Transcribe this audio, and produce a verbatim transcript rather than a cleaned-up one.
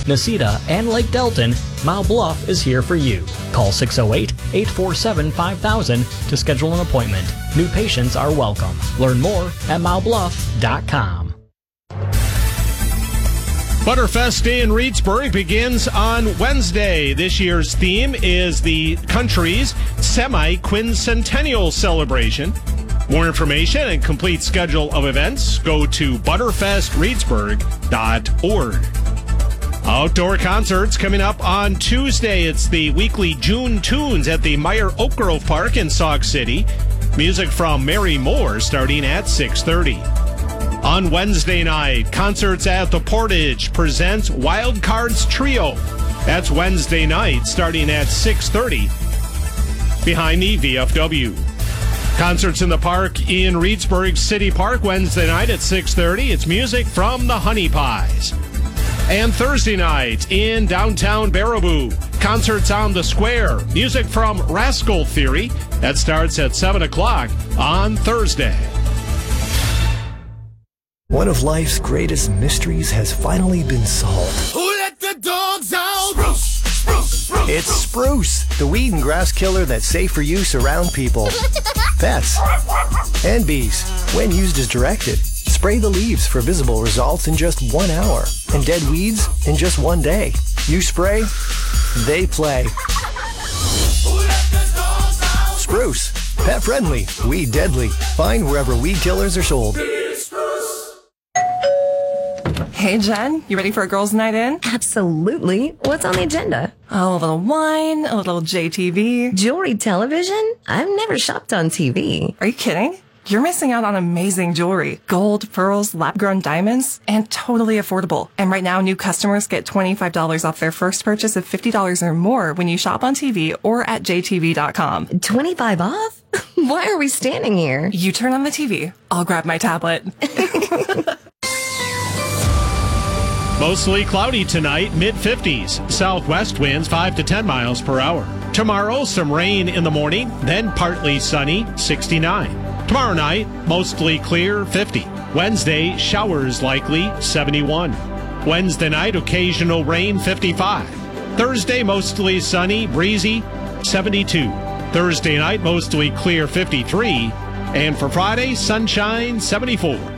Necedah, and Lake Delton, Mount Bluff is here for you. Call six oh eight, eight four seven, five thousand to schedule an appointment. New patients are welcome. Learn more at mount bluff dot com. Butterfest in Reedsburg begins on Wednesday. This year's theme is the country's semi-quincentennial celebration. More information and complete schedule of events, go to butterfest reedsburg dot org. Outdoor concerts coming up on Tuesday. It's the weekly June Tunes at the Meyer Oak Grove Park in Sauk City. Music from Mary Moore starting at six thirty. On Wednesday night, Concerts at the Portage presents Wild Cards Trio. That's Wednesday night starting at six thirty behind the V F W. Concerts in the Park in Reedsburg City Park Wednesday night at six thirty. It's music from the Honey Pies. And Thursday night in downtown Baraboo, Concerts on the Square. Music from Rascal Theory. That starts at seven o'clock on Thursday. One of life's greatest mysteries has finally been solved. Who let the dogs out? Spruce, spruce, spruce. It's Spruce, the weed and grass killer that's safe for use around people, pets, and bees. When used as directed, spray the leaves for visible results in just one hour, and dead weeds in just one day. You spray, they play. Who let the dogs out? Spruce, pet friendly, weed deadly. Find wherever weed killers are sold. Hey, Jen, you ready for a girls' night in? Absolutely. What's on the agenda? Oh, a little wine, a little J T V. Jewelry television? I've never shopped on T V. Are you kidding? You're missing out on amazing jewelry. Gold, pearls, lab-grown diamonds, and totally affordable. And right now, new customers get twenty-five dollars off their first purchase of fifty dollars or more when you shop on T V or at j t v dot com. twenty-five off? Why are we standing here? You turn on the T V. I'll grab my tablet. Mostly cloudy tonight, mid fifties. Southwest winds five to ten miles per hour. Tomorrow, some rain in the morning, then partly sunny, sixty-nine. Tomorrow night, mostly clear, fifty. Wednesday, showers likely, seventy-one. Wednesday night, occasional rain, fifty-five. Thursday, mostly sunny, breezy, seventy-two. Thursday night, mostly clear, fifty-three. And for Friday, sunshine, seventy-four.